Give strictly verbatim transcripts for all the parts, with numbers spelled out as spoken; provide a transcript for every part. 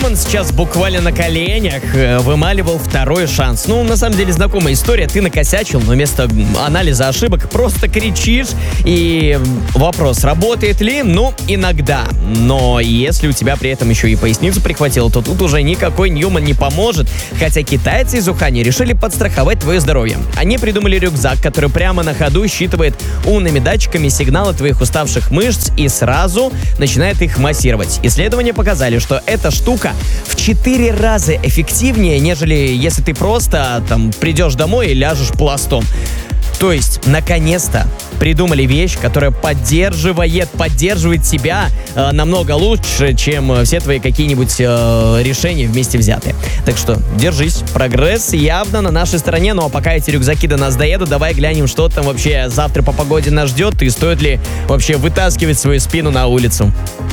Роман сейчас буквально на коленях э, вымаливал второй шанс. Ну, на самом деле, знакомая история. Ты накосячил, но вместо анализа ошибок просто кричишь. И вопрос, работает ли? Ну, иногда. Но если у тебя при этом еще и поясницу прихватило, то тут уже никакой Ньюман не поможет. Хотя китайцы из Ухани решили подстраховать твое здоровье. Они придумали рюкзак, который прямо на ходу считывает умными датчиками сигналы твоих уставших мышц и сразу начинает их массировать. Исследования показали, что эта штука в четыре раза эффективнее, нежели если ты просто там придешь домой и ляжешь пластом. То есть, наконец-то придумали вещь, которая поддерживает, поддерживает тебя э, намного лучше, чем все твои какие-нибудь э, решения вместе взятые. Так что, держись, прогресс явно на нашей стороне. Ну а пока эти рюкзаки до нас доедут, давай глянем, что там вообще завтра по погоде нас ждет и стоит ли вообще вытаскивать свою спину на улицу.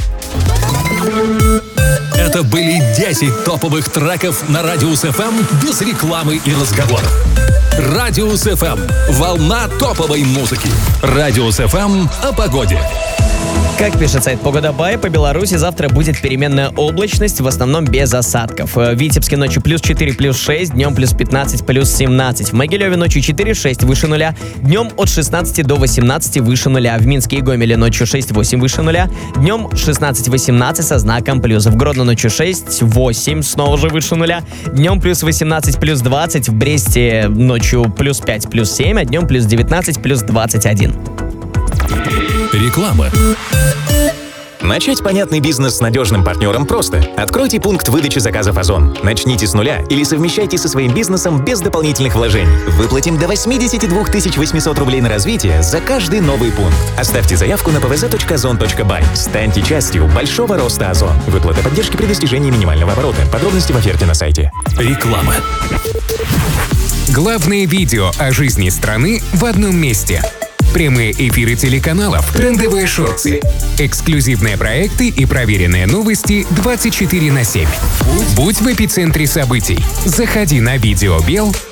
Это были десять топовых треков на Радиус эф эм без рекламы и разговоров. Радиус эф эм. Волна топовой музыки. Радиус эф эм о погоде. Как пишет сайт Погода Бай, по Беларуси завтра будет переменная облачность, в основном без осадков. В Витебске ночью плюс четыре, плюс шесть, днем плюс пятнадцать, плюс семнадцать. В Могилеве ночью четыре, шесть, выше нуля, днем от шестнадцати до восемнадцати, выше нуля. В Минске и Гомеле ночью шесть, восемь, выше нуля, днем шестнадцать, восемнадцать со знаком плюс. В Гродно ночью шесть, восемь, снова же выше нуля, днем плюс восемнадцать, плюс двадцать. В Бресте ночью плюс пять, плюс семь, а днем плюс девятнадцать, плюс двадцать один. Реклама. Начать понятный бизнес с надежным партнером просто. Откройте пункт выдачи заказов Озон. Начните с нуля или совмещайте со своим бизнесом без дополнительных вложений. Выплатим до восемьдесят два тысячи восемьсот рублей на развитие за каждый новый пункт. Оставьте заявку на пэ вэ зэ точка озон точка бай. Станьте частью большого роста Озон. Выплата поддержки при достижении минимального оборота. Подробности в оферте на сайте. Реклама. Главное видео о жизни страны в одном месте. Прямые эфиры телеканалов, трендовые шорты, эксклюзивные проекты и проверенные новости двадцать четыре на семь. Будь в эпицентре событий. Заходи на Видеобел